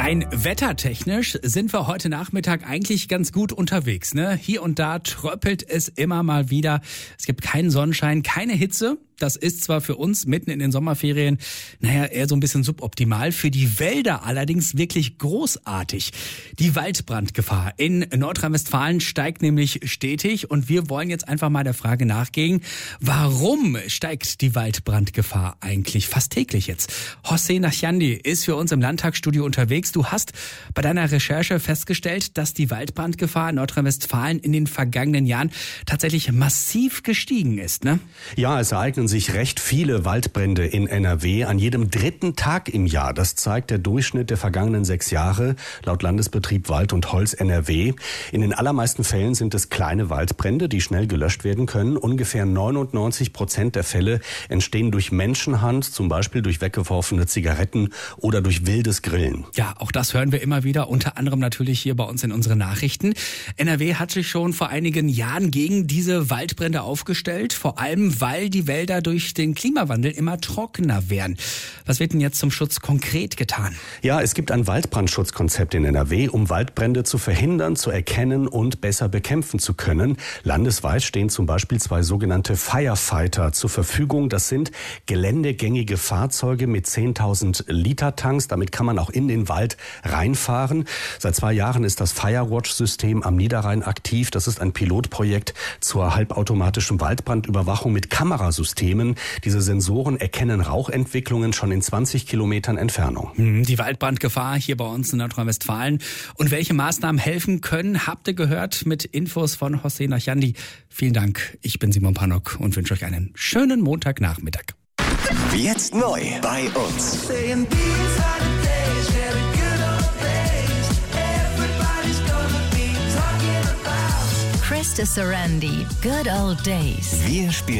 Rein wettertechnisch sind wir heute Nachmittag eigentlich ganz gut unterwegs, ne? Hier und da tröppelt es immer mal wieder. Es gibt keinen Sonnenschein, keine Hitze. Das ist zwar für uns mitten in den Sommerferien, eher so ein bisschen suboptimal. Für die Wälder allerdings wirklich großartig. Die Waldbrandgefahr in Nordrhein-Westfalen steigt nämlich stetig und wir wollen jetzt einfach mal der Frage nachgehen, warum steigt die Waldbrandgefahr eigentlich fast täglich jetzt? Hossein Nachyandi ist für uns im Landtagsstudio unterwegs. Du hast bei deiner Recherche festgestellt, dass die Waldbrandgefahr in Nordrhein-Westfalen in den vergangenen Jahren tatsächlich massiv gestiegen ist, ne? Ja, es ereignen sich recht viele Waldbrände in NRW an jedem 3. Tag im Jahr. Das zeigt der Durchschnitt der vergangenen 6 Jahre laut Landesbetrieb Wald und Holz NRW. In den allermeisten Fällen sind es kleine Waldbrände, die schnell gelöscht werden können. Ungefähr 99% der Fälle entstehen durch Menschenhand, zum Beispiel durch weggeworfene Zigaretten oder durch wildes Grillen. Ja, auch das hören wir immer wieder, unter anderem natürlich hier bei uns in unseren Nachrichten. NRW hat sich schon vor einigen Jahren gegen diese Waldbrände aufgestellt, vor allem weil die Wälder durch den Klimawandel immer trockener werden. Was wird denn jetzt zum Schutz konkret getan? Ja, es gibt ein Waldbrandschutzkonzept in NRW, um Waldbrände zu verhindern, zu erkennen und besser bekämpfen zu können. Landesweit stehen zum Beispiel 2 sogenannte Firefighter zur Verfügung. Das sind geländegängige Fahrzeuge mit 10.000 Liter Tanks. Damit kann man auch in den Wald reinfahren. Seit 2 Jahren ist das Firewatch-System am Niederrhein aktiv. Das ist ein Pilotprojekt zur halbautomatischen Waldbrandüberwachung mit Kamerasystemen. Diese Sensoren erkennen Rauchentwicklungen schon in 20 Kilometern Entfernung. Die Waldbrandgefahr hier bei uns in Nordrhein-Westfalen. Und welche Maßnahmen helfen können, habt ihr gehört mit Infos von Hossein Nachyandi. Vielen Dank. Ich bin Simon Pannock und wünsche euch einen schönen Montagnachmittag. Jetzt neu bei uns. Krista Sarandon, Good Old Days. Wir spielen